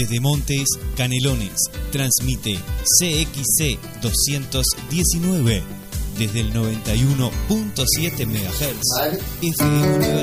Desde Montes, Canelones, transmite CXC 219 desde el 91.7 MHz FM Universidad.